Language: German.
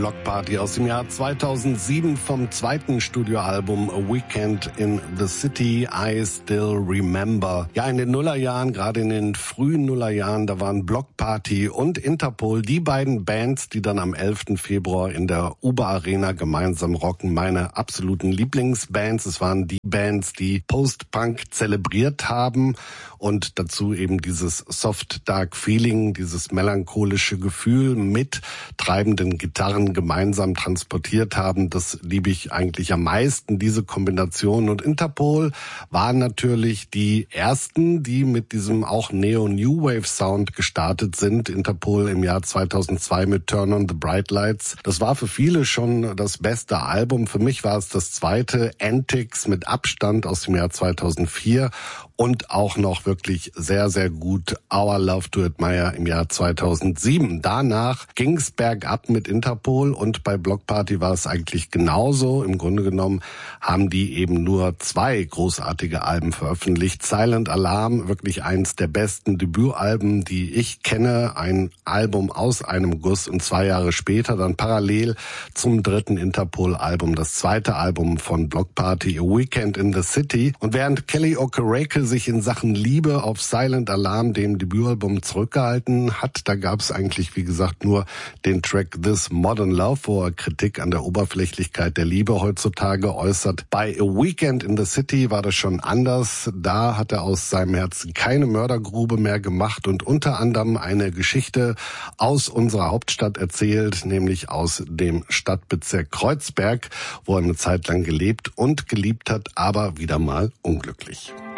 Bloc Party aus dem Jahr 2007 vom zweiten Studioalbum A Weekend in the City, I Still Remember. Ja, in den Nullerjahren, gerade in den frühen Nullerjahren, da waren Bloc Party und Interpol die beiden Bands, die dann am 11. Februar in der Uber Arena gemeinsam rocken. Meine absoluten Lieblingsbands. Es waren die Bands, die Post-Punk zelebriert haben und dazu eben dieses Soft-Dark-Feeling, dieses melancholische Gefühl mit treibenden Gitarren gemeinsam transportiert haben. Das liebe ich eigentlich am meisten, diese Kombination. Und Interpol waren natürlich die ersten, die mit diesem auch Neo-New Wave Sound gestartet sind. Interpol im Jahr 2002 mit Turn on the Bright Lights. Das war für viele schon das beste Album. Für mich war es das zweite. Antics mit Abstand aus dem Jahr 2004 und auch noch wirklich sehr, sehr gut Our Love to Admire im Jahr 2007. Danach ging's bergab mit Interpol und bei Bloc Party war es eigentlich genauso. Im Grunde genommen haben die eben nur 2 großartige Alben veröffentlicht. Silent Alarm, wirklich eins der besten Debütalben, die ich kenne. Ein Album aus einem Guss und 2 Jahre später dann parallel zum dritten Interpol-Album, das zweite Album von Bloc Party, A Weekend in the City. Und während Kelly Okereke sich in Sachen Liebe auf Silent Alarm, dem Debütalbum, zurückgehalten hat, da gab es eigentlich, wie gesagt, nur den Track This Modern Love, wo er Kritik an der Oberflächlichkeit der Liebe heutzutage äußert. Bei A Weekend in the City war das schon anders. Da hat er aus seinem Herzen keine Mördergrube mehr gemacht und unter anderem eine Geschichte aus unserer Hauptstadt erzählt, nämlich aus dem Stadtbezirk Kreuzberg, wo er eine Zeit lang gelebt und geliebt hat, aber wieder mal unglücklich.